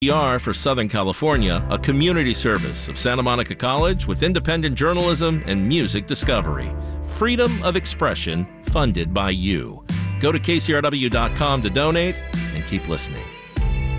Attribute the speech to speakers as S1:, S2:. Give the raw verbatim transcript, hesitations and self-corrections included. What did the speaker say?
S1: R for Southern California, a community service of Santa Monica College with independent journalism and music discovery. Freedom of expression funded by you. Go to K C R W dot com to donate and keep listening.